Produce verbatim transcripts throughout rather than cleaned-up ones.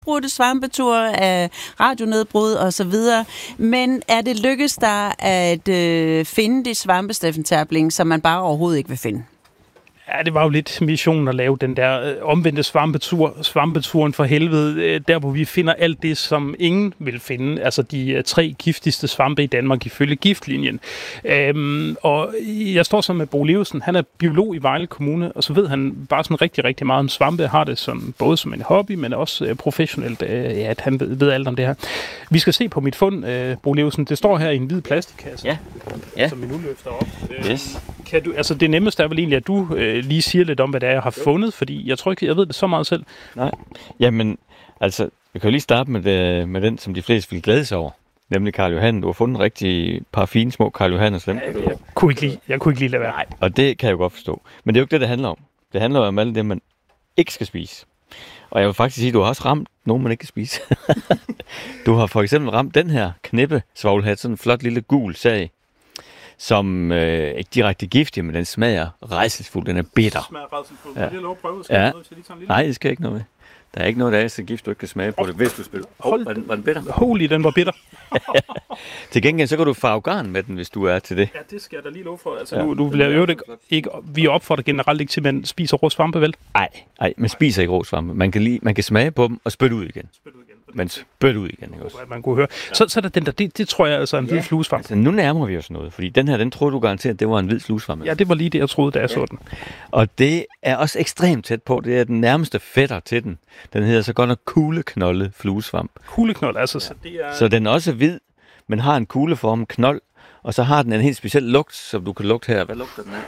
brudte svampetur, af radionedbrud og så videre. Men er det lykkes der at øh, finde de svampe, Steffen Terpling, som man bare overhovedet ikke vil finde? Ja, det var jo lidt missionen at lave den der øh, omvendte svampetur, svampeturen for helvede, øh, der hvor vi finder alt det, som ingen vil finde, altså de øh, tre giftigste svampe i Danmark ifølge giftlinjen. Øhm, og jeg står så med Bo Levesen, han er biolog i Vejle Kommune, og så ved han bare sådan rigtig, rigtig meget om svampe, har det som, både som en hobby, men også øh, professionelt, øh, ja, at han ved, ved alt om det her. Vi skal se på mit fund, øh, Bo Levesen, det står her i en hvid plastikkasse, ja. Ja. som vi nu løfter op. Øh, yes. Kan du, altså det nemmeste er vel egentlig, at du øh, lige siger lidt om, hvad det er, jeg har fundet, fordi jeg tror ikke, jeg ved det så meget selv. Nej, jamen, altså, jeg kan jo lige starte med, det, med den, som de fleste vil glæde sig over, nemlig Karl Johan. Du har fundet en rigtig par fine små Karl Johanners. Dem. Ja, jeg, kunne ikke lige, jeg kunne ikke lige lade være. Nej, og det kan jeg jo godt forstå. Men det er jo ikke det, det handler om. Det handler om alt det, man ikke skal spise. Og jeg vil faktisk sige, at du har også ramt nogen, man ikke kan spise. Du har for eksempel ramt den her knippe svovlhat, sådan en flot lille gul sag, som øh, ikke direkte giftig, men den smager rædselsfuld. Den er bitter. Den smager rædselsfuld. Ja. Vil jeg lov at prøve? Skal ja. Jeg lige tage en lille? Nej, det skal jeg ikke noget med. Der er ikke noget, der er så gift, du ikke kan smage på oh. det, hvis du spiller. Oh, var, den, var den bitter? Holy, den var bitter. Til gengæld, så kan du farve garn med den, hvis du er til det. Ja, det skal jeg da lige lov for. Altså, ja. du, du vil jo ikke, ikke, vi opfordrer generelt ikke til, at man spiser rå svampe, vel? Nej, nej, man spiser ikke rå svampe. Man kan, lige, man kan smage på dem og spytte ud igen. Spytte ud igen. Men spyt ud igen, ikke også? Man kunne høre. Ja. Så, så er der den der, det, det tror jeg altså er en ja. hvid fluesvamp. Altså, nu nærmer vi os noget, fordi den her, den troede du garanteret, det var en hvid fluesvamp. Ja, det var lige det, jeg troede, da jeg ja. så den. Og det er også ekstremt tæt på, det er den nærmeste fætter til den. Den hedder så godt nok kugleknoldet fluesvamp. Kugleknold, altså. Ja. Så, det er... så den er også hvid, men har en kugleform knold, og så har den en helt speciel lugt, som du kan lugte her. Hvad lugter den af?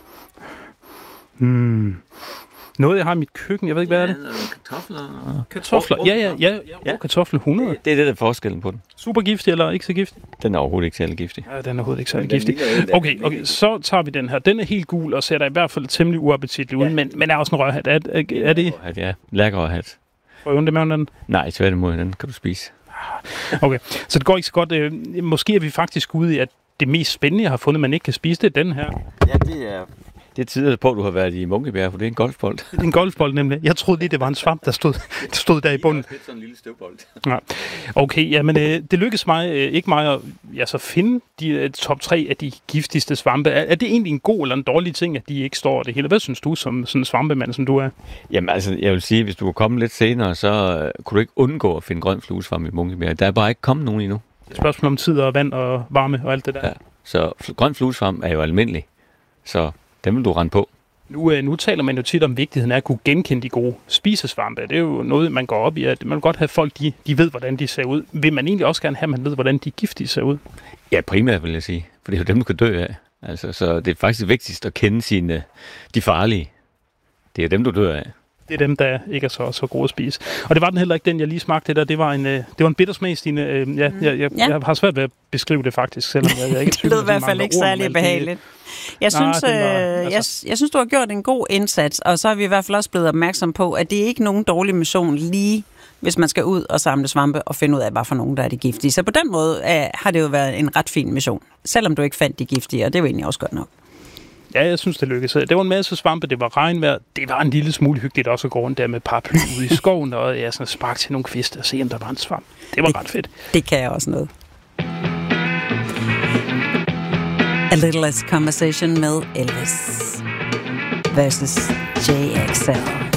Hmm... Noget, jeg har i mit køkken. Jeg ved ikke, hvad ja, er det? Kartofler. Kartofler. Ja, ja, ja. ja. Kartoffel hundrede. Det er det, der er forskellen på den. Super giftig eller ikke så giftig? Den er overhovedet ikke særlig giftig. Ja, den er overhovedet ikke særlig giftig. Okay, okay, så tager vi den her. Den er helt gul og ser der i hvert fald temmelig uappetitlig ud, ja. men, men er også en rørhat. Er, er, er det? Rørhat, ja. Lærkerrørhat. Får du det med den? Nej, tværtimod. Den kan du spise. Okay, så det går ikke så godt. Øh, måske er vi faktisk ude i, at det mest spændende, jeg har fundet, man ikke kan spise, det er den her. Ja, det er... Det tyder på, at du har været i Munkebjerg, for det er en golfbold. Det er en golfbold nemlig. Jeg troede lige, det var en svamp, der stod, der stod der i bunden. Det er sådan en lille støvbold. Ja. Okay, jamen øh, det lykkedes mig, øh, ikke mig at ja, så finde de øh, top tre af de giftigste svampe. Er, er det egentlig en god eller en dårlig ting, at de ikke står det hele? Hvad synes du som sådan en svampemand, som du er? Jamen altså, jeg vil sige, hvis du var kommet lidt senere, så øh, kunne du ikke undgå at finde grøn fluesvamp i Munkebjerg. Der er bare ikke kommet nogen endnu. Det er et spørgsmål om tid og vand og varme og alt det der. Ja, så grøn fluesvamp er jo almindelig, så dem vil du rende på. Nu, nu taler man jo tit om vigtigheden af at kunne genkende de gode spisesvampe. Det er jo noget, man går op i, at man vil godt have folk, de, de ved, hvordan de ser ud. Vil man egentlig også gerne have, at man ved, hvordan de giftige ser ud? Ja, primært vil jeg sige. For det er jo dem, du kan dø af. Altså, så det er faktisk vigtigst at kende sine, de farlige. Det er dem, du dør af. Det er dem, der ikke er så, så gode at spise. Og det var den heller ikke, den jeg lige smagte der. Det var en, det var en bittersmag, Stine. Ja, mm. jeg, jeg, ja. jeg har svært ved at beskrive det faktisk, selvom jeg, jeg ikke det lød i hvert fald ikke særlig behageligt. Jeg synes, Nej, var, altså... jeg, jeg synes, du har gjort en god indsats, og så er vi i hvert fald også blevet opmærksom på, at det er ikke nogen dårlig mission lige, hvis man skal ud og samle svampe og finde ud af, hvad for nogen, der er de giftige. Så på den måde uh, har det jo været en ret fin mission, selvom du ikke fandt de giftige, og det er jo egentlig også godt nok. Ja, jeg synes, det lykkedes. Det var en masse svampe, det var regnvejr. Det var en lille smule hyggeligt også at gå rundt der med paraply ude i skoven, og jeg sådan spark til nogle kviste og se, om der var en svamp. Det var det, ret fedt. Det kan jeg også noget. A Little Less Conversation med Elvis versus J X L.